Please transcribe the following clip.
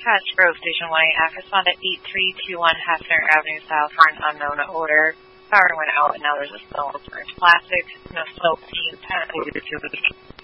dispatch Grove Station 1 respond at 8321 Hefner Avenue South for an unknown odor. Power went out and now there's a smell of burnt plastic. No smoke seen. 10 over 2 weeks.